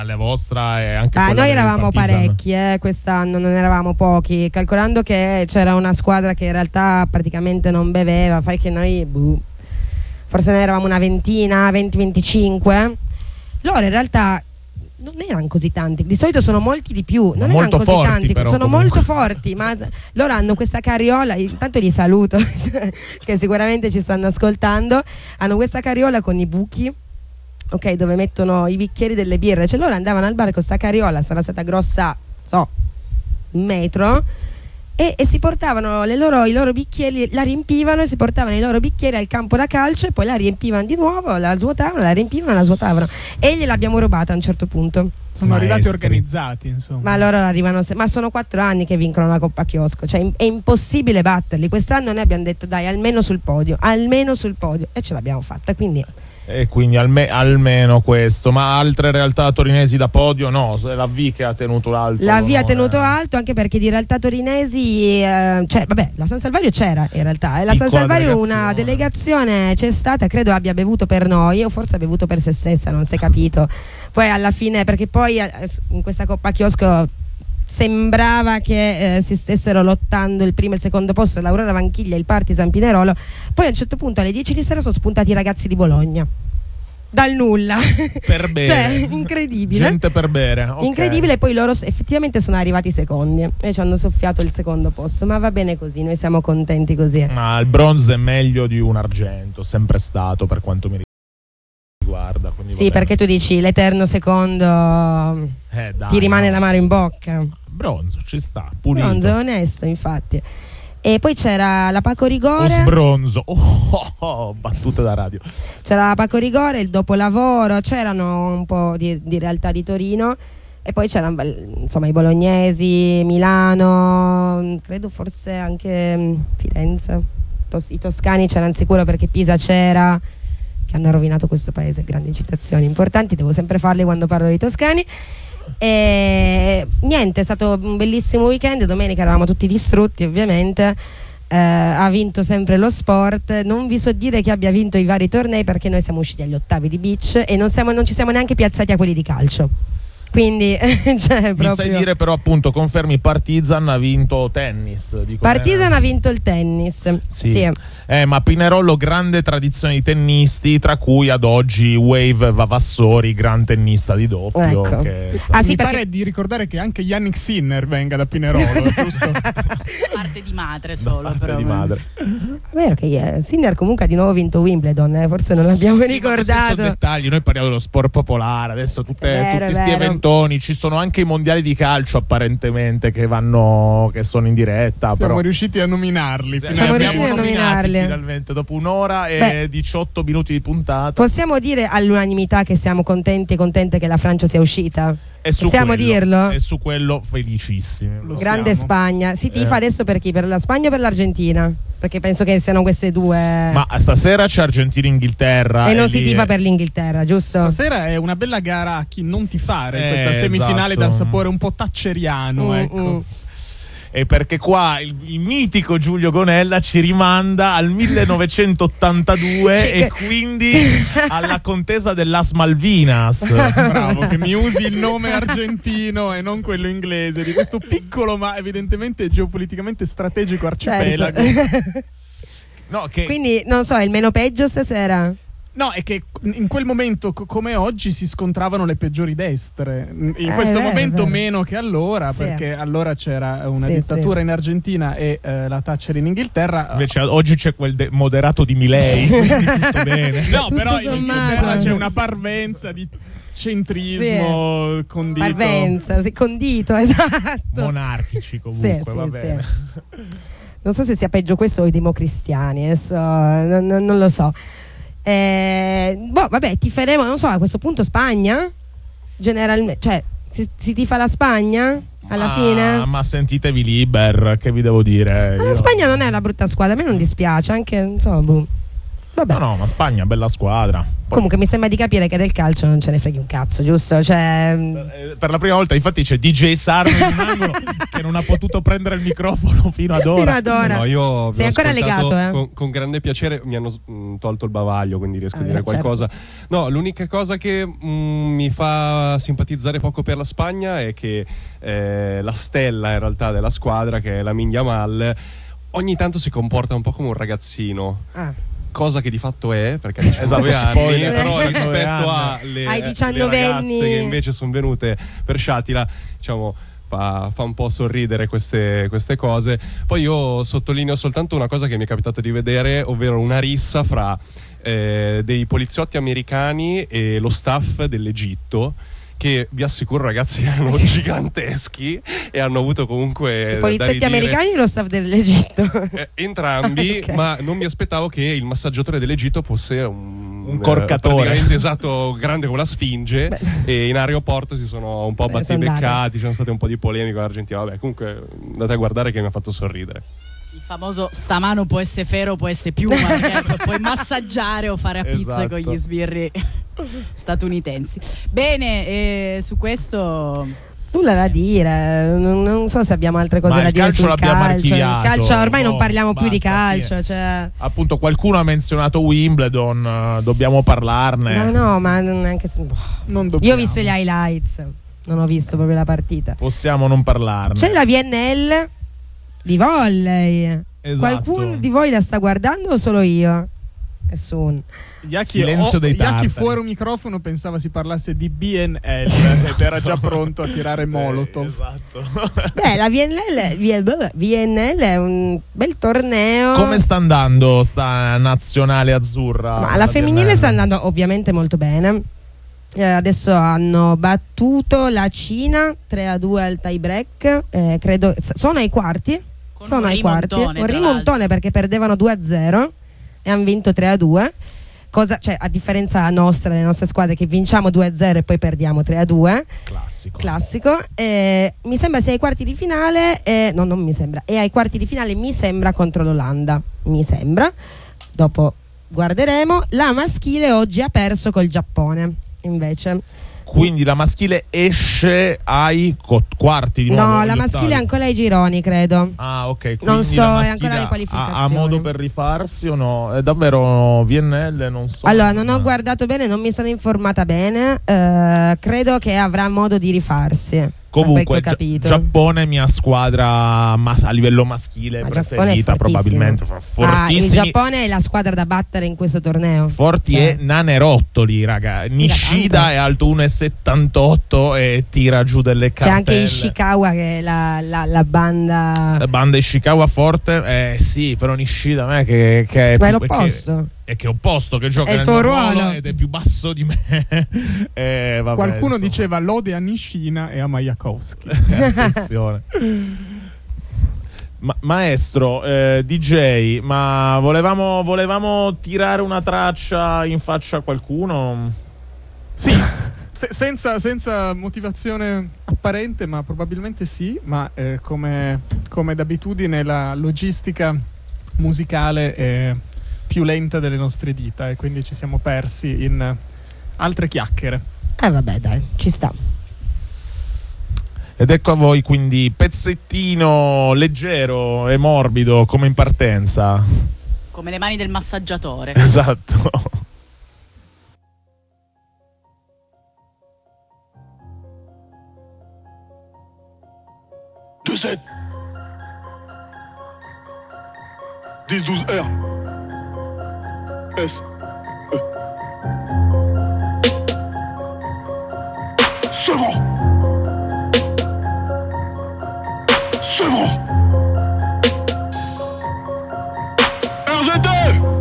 La vostra è anche noi eravamo parecchi quest'anno, non eravamo pochi, calcolando che c'era una squadra che in realtà praticamente non beveva, fai che noi forse ne eravamo una ventina, 20-25. Loro in realtà non erano così tanti, di solito sono molti di più, non erano così forti, tanti, però, sono comunque molto forti, ma loro hanno questa carriola, intanto li saluto che sicuramente ci stanno ascoltando, hanno questa carriola con i buchi, ok, dove mettono i bicchieri delle birre, cioè loro andavano al bar con questa carriola, sarà stata grossa, un metro, e si portavano i loro bicchieri, la riempivano e si portavano i loro bicchieri al campo da calcio e poi la riempivano di nuovo, la svuotavano, la riempivano, la svuotavano, e gliel'abbiamo rubata a un certo punto. Sono arrivati organizzati, insomma. Ma loro arrivano, ma sono 4 anni che vincono la Coppa Chiosco, cioè è impossibile batterli. Quest'anno noi abbiamo detto dai, almeno sul podio, e ce l'abbiamo fatta, quindi e quindi almeno questo. Ma altre realtà torinesi da podio? No, la V che ha tenuto alto. La V ha tenuto alto, anche perché di realtà torinesi la San Salvario c'era in realtà, la San Salvario una delegazione c'è stata, credo abbia bevuto per noi o forse ha bevuto per se stessa, non si è capito. Poi alla fine, perché poi in questa Coppa Chiosco sembrava che si stessero lottando il primo e il secondo posto, l'Aurora Vanchiglia e il Partizan Pinerolo. Poi a un certo punto alle 10 di sera sono spuntati i ragazzi di Bologna dal nulla, per bere, cioè incredibile, gente per bere, okay. Incredibile. Poi loro effettivamente sono arrivati secondi e ci hanno soffiato il secondo posto, ma va bene così, noi siamo contenti così. Ma il bronzo è meglio di un argento, sempre stato, per quanto mi riguarda. Sì, perché tu dici l'eterno secondo, dai, ti rimane l'amaro in bocca. Bronzo ci sta, pulito. Bronzo è onesto, infatti. E poi c'era la Paco Rigore. Sbronzo. Battute da radio. C'era la Paco Rigore, il dopolavoro, c'erano un po' di realtà di Torino. E poi c'erano insomma i bolognesi, Milano, credo forse anche Firenze. I toscani c'erano sicuro, perché Pisa c'era, che hanno rovinato questo paese. Grandi citazioni importanti, devo sempre farle quando parlo dei toscani. E niente, è stato un bellissimo weekend. Domenica eravamo tutti distrutti, ovviamente. Ha vinto sempre lo sport. Non vi so dire chi abbia vinto i vari tornei, perché noi siamo usciti agli ottavi di beach e non ci siamo neanche piazzati a quelli di calcio. Quindi cioè, mi sai dire, però, appunto, confermi, Partizan ha vinto tennis? Partizan ha vinto il tennis, sì. Ma Pinerolo, grande tradizione di tennisti, tra cui ad oggi Wave Vavassori, gran tennista di doppio, ecco. Mi pare di ricordare che anche Yannick Sinner venga da Pinerolo, giusto? Parte di madre solo, parte però di madre. È vero che Sinner comunque ha di nuovo vinto Wimbledon, forse non l'abbiamo ricordato. Sono dettagli, noi parliamo dello sport popolare adesso, tutti sti eventoni. Ci sono anche i mondiali di calcio apparentemente che sono in diretta. Siamo riusciti a nominarli. Finalmente dopo un'ora e 18 minuti di puntata. Possiamo dire all'unanimità che siamo contenti e contente che la Francia sia uscita? Possiamo dirlo? E su quello felicissimi. Grande Spagna. Si tifa adesso per chi? Per la Spagna o per l'Argentina? Perché penso che siano queste due. Ma stasera c'è Argentina-Inghilterra. E non si tifa per l'Inghilterra, giusto? Stasera è una bella gara a chi non tifare, questa semifinale dal sapore un po' thatcheriano, ecco. E perché qua il mitico Giulio Gonella ci rimanda al 1982 e quindi alla contesa dell'As Malvinas. Bravo, che mi usi il nome argentino e non quello inglese di questo piccolo ma evidentemente geopoliticamente strategico arcipelago. Certo. Quindi non so, è il meno peggio stasera? No, è che in quel momento, come oggi, si scontravano le peggiori destre. In questo momento meno che allora, perché allora c'era una dittatura in Argentina e la Thatcher in Inghilterra. Invece oggi c'è quel moderato di Milei, quindi tutto bene. No, però in Inghilterra c'è una parvenza di centrismo condito. Parvenza, condito, esatto. Monarchici comunque, va bene. Non so se sia peggio questo o i democristiani, adesso non lo so. Vabbè, tiferemo, non so, a questo punto Spagna generalmente, cioè si tifa la Spagna alla fine. Ma sentitevi Liber, che vi devo dire? Ma la Spagna non è una brutta squadra, a me non dispiace, anche insomma, Vabbè. No, ma Spagna, bella squadra. Comunque mi sembra di capire che del calcio non ce ne freghi un cazzo, giusto? Cioè... Per la prima volta infatti c'è DJ Sarno in un angolo che non ha potuto prendere il microfono fino ad ora. No, io sei ancora legato, con grande piacere. Mi hanno tolto il bavaglio, quindi riesco a dire qualcosa. Certo. No, l'unica cosa che mi fa simpatizzare poco per la Spagna è che la stella in realtà della squadra, che è Lamine Yamal, ogni tanto si comporta un po' come un ragazzino. Cosa che di fatto è, perché ha 19 anni, però rispetto alle 19 anni che invece sono venute per Sciatila, diciamo, fa un po' sorridere queste cose. Poi io sottolineo soltanto una cosa che mi è capitato di vedere, ovvero una rissa fra dei poliziotti americani e lo staff dell'Egitto, che vi assicuro, ragazzi, erano giganteschi e hanno avuto comunque i poliziotti americani e lo staff dell'Egitto, entrambi. Okay. Ma non mi aspettavo che il massaggiatore dell'Egitto fosse un corcatore, praticamente esatto, grande come la Sfinge. Beh. E in aeroporto si sono un po' battibeccati, ci sono state un po' di polemiche con l'Argentina. Vabbè, comunque andate a guardare, che mi ha fatto sorridere. Il famoso stamano può essere ferro, può essere piuma, puoi massaggiare o fare a pizza con gli sbirri statunitensi. Bene, su questo nulla da dire, non so se abbiamo altre cose da dire sul calcio. Il calcio ormai non parliamo più di calcio, cioè... Appunto, qualcuno ha menzionato Wimbledon, dobbiamo parlarne. No, ma neanche non dobbiamo. Io ho visto gli highlights, non ho visto proprio la partita. Possiamo non parlarne. C'è la VNL di volley. Esatto. Qualcuno di voi la sta guardando o solo io? Nessuno. Silenzio dei tartari. Chi fuori un microfono pensava si parlasse di BNL ed era già pronto a tirare Molotov. Esatto. Beh, la VNL è un bel torneo. Come sta andando sta nazionale azzurra? Ma la femminile VNL sta andando ovviamente molto bene. Adesso hanno battuto la Cina 3-2 al tie break, credo sono ai quarti. Sono ai quarti, un rimontone perché perdevano 2-0 e hanno vinto 3-2. Cioè, a differenza nostra, le nostre squadre, che vinciamo 2-0 e poi perdiamo 3-2. Classico. Mi sembra sia ai quarti di finale, no, non mi sembra. E ai quarti di finale mi sembra contro l'Olanda. Mi sembra. Dopo guarderemo. La maschile oggi ha perso col Giappone. Invece, quindi la maschile esce ai quarti di nuovo? No, la maschile è ancora ai gironi, credo. Ah, ok. Non so, è ancora alle qualificazioni. Ha modo per rifarsi o no? È davvero VNL? Non so. Allora, non ho guardato bene, non mi sono informata bene. Credo che avrà modo di rifarsi. Comunque, Giappone, mia squadra a livello maschile preferita, probabilmente. Il Giappone è la squadra da battere in questo torneo. Forti e nanerottoli, raga. Nishida è alto 1,78 e tira giù delle cartelle. C'è anche Ishikawa, che è la banda. La banda Ishikawa forte. Sì, però Nishida a me che è ma è l'opposto. Che è opposto, che gioca nel tuo ruolo ed è più basso di me. Vabbè, qualcuno diceva lode a Nishina e a Majakowski. Attenzione. Maestro, DJ, ma volevamo tirare una traccia in faccia a qualcuno? Sì. Senza motivazione apparente, ma probabilmente sì. Ma come d'abitudine la logistica musicale è più lenta delle nostre dita e quindi ci siamo persi in altre chiacchiere. Vabbè, dai, ci sta. Ed ecco a voi quindi pezzettino leggero e morbido come in partenza. Come le mani del massaggiatore. Esatto. Deux 10-12 R S E Second RGT